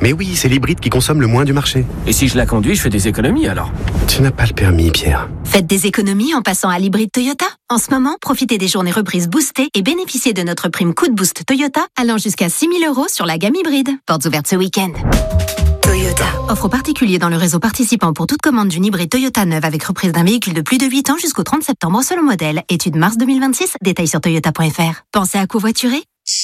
Mais oui, c'est l'hybride qui consomme le moins du marché. Et si je la conduis, je fais des économies alors? Tu n'as pas le permis, Pierre. Faites des économies en passant à l'hybride Toyota. En ce moment, profitez des journées reprises boostées et bénéficiez de notre prime coup de boost Toyota allant jusqu'à 6 000 € sur la gamme hybride. Portes ouvertes ce week-end. Toyota. Offre aux particuliers dans le réseau participant pour toute commande d'une hybride Toyota neuve avec reprise d'un véhicule de plus de 8 ans jusqu'au 30 septembre selon modèle. Étude mars 2026. Détails sur toyota.fr. Pensez à covoiturer?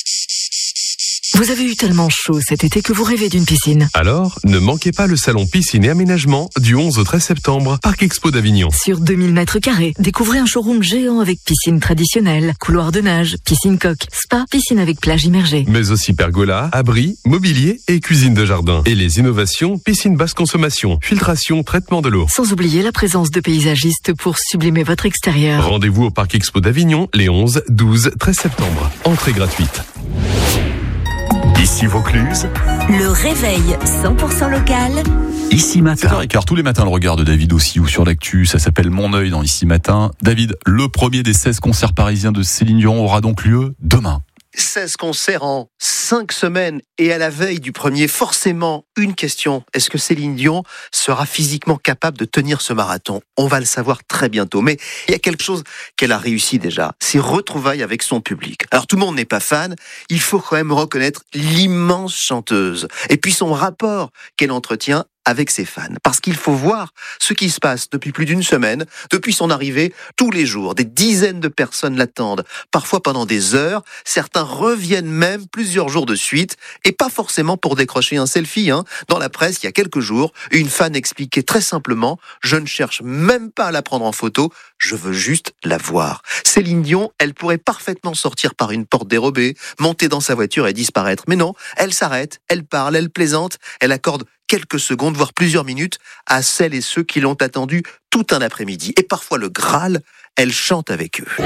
Vous avez eu tellement chaud cet été que vous rêvez d'une piscine. Alors, ne manquez pas le salon piscine et aménagement du 11 au 13 septembre, Parc Expo d'Avignon. Sur 2000 mètres carrés, découvrez un showroom géant avec piscine traditionnelle, couloir de nage, piscine coque, spa, piscine avec plage immergée. Mais aussi pergola, abri, mobilier et cuisine de jardin. Et les innovations, piscine basse consommation, filtration, traitement de l'eau. Sans oublier la présence de paysagistes pour sublimer votre extérieur. Rendez-vous au Parc Expo d'Avignon les 11, 12, 13 septembre. Entrée gratuite. Ici Vaucluse. Le réveil 100% local. Ici Matin. 7h15, tous les matins, le regard de David aussi, ou sur l'actu, ça s'appelle Mon œil dans Ici Matin. David, le premier des 16 concerts parisiens de Céline Dion aura donc lieu demain. 16 concerts en 5 semaines et à la veille du premier, forcément, une question. Est-ce que Céline Dion sera physiquement capable de tenir ce marathon? On va le savoir très bientôt. Mais il y a quelque chose qu'elle a réussi déjà, c'est retrouvailles avec son public. Alors tout le monde n'est pas fan, il faut quand même reconnaître l'immense chanteuse. Et puis son rapport qu'elle entretient avec ses fans. Parce qu'il faut voir ce qui se passe depuis plus d'une semaine, depuis son arrivée, tous les jours. Des dizaines de personnes l'attendent, parfois pendant des heures. Certains reviennent même plusieurs jours de suite, et pas forcément pour décrocher un selfie. Dans la presse, il y a quelques jours, une fan expliquait très simplement « Je ne cherche même pas à la prendre en photo, je veux juste la voir ». Céline Dion, elle pourrait parfaitement sortir par une porte dérobée, monter dans sa voiture et disparaître. Mais non, elle s'arrête, elle parle, elle plaisante, elle accorde quelques secondes, voire plusieurs minutes, à celles et ceux qui l'ont attendue tout un après-midi. Et parfois le Graal, elle chante avec eux.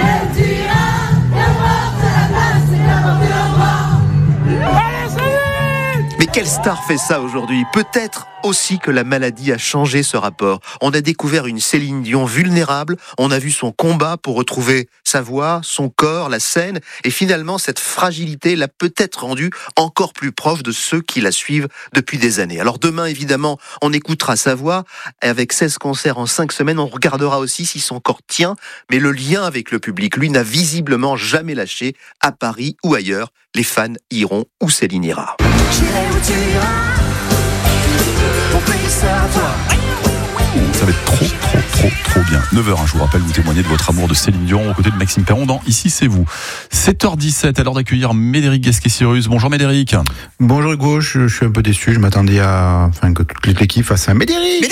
Mais quelle star fait ça aujourd'hui? Peut-être aussi que la maladie a changé ce rapport. On a découvert une Céline Dion vulnérable, on a vu son combat pour retrouver sa voix, son corps, la scène, et finalement cette fragilité l'a peut-être rendue encore plus proche de ceux qui la suivent depuis des années. Alors demain, évidemment, on écoutera sa voix, avec 16 concerts en 5 semaines, on regardera aussi si son corps tient, mais le lien avec le public, lui, n'a visiblement jamais lâché, à Paris ou ailleurs. Les fans iront où Céline ira. J'irai où tu iras. Mon pays sera à toi. Ça va être trop bien. 9h, je vous rappelle, vous témoignez de votre amour de Céline Dion aux côtés de Maxime Perron dans Ici c'est vous. 7h17, à l'heure d'accueillir Médéric Gasquet-Cyrus. Bonjour Médéric. Bonjour Hugo, je suis un peu déçu, je m'attendais à que toute l'équipe fasse un Médéric.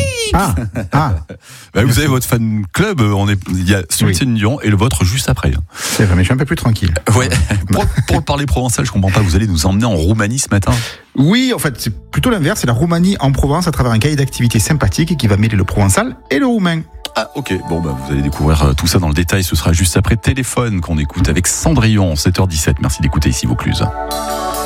Vous avez votre fan club, il y a celui de Céline Dion et le vôtre juste après. C'est vrai, mais je suis un peu plus tranquille. Ouais. Pour le parler provençal, je comprends pas, vous allez nous emmener en Roumanie ce matin? Oui, en fait, c'est plutôt l'inverse, c'est la Roumanie en Provence à travers un cahier d'activités sympathique qui va mêler le provençal et le roumain. Ah ok, vous allez découvrir tout ça dans le détail, ce sera juste après Téléphone qu'on écoute avec Cendrillon, 7h17. Merci d'écouter Ici Vaucluse.